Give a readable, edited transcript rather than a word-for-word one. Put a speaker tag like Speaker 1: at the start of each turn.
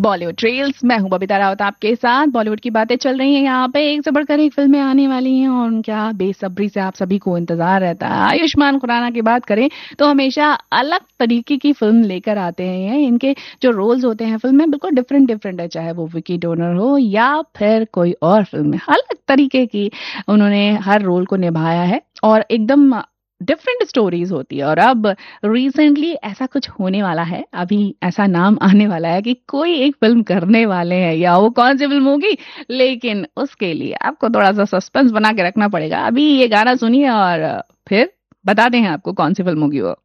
Speaker 1: Bollywood trails. मैं हूं बबीता रावत आपके साथ। बॉलीवुड की बातें चल रही हैं यहाँ पे, एक से बढ़कर एक फिल्में आने वाली हैं और उनका बेसब्री से आप सभी को इंतजार रहता है। आयुष्मान खुराना की बात करें तो हमेशा अलग तरीके की फिल्म लेकर आते हैं। इनके जो रोल्स होते हैं फिल्म में बिल्कुल डिफरेंट डिफरेंट है, चाहे वो विकी डोनर हो या फिर कोई और फिल्म में, अलग तरीके की उन्होंने हर रोल को निभाया है और एकदम डिफरेंट स्टोरीज होती है। और अब रिसेंटली ऐसा कुछ होने वाला है, अभी ऐसा नाम आने वाला है कि कोई एक फिल्म करने वाले हैं, या वो कौन सी फिल्म होगी लेकिन उसके लिए आपको थोड़ा सा सस्पेंस बना के रखना पड़ेगा। अभी ये गाना सुनिए और फिर बताते हैं आपको कौन सी फिल्म होगी वो।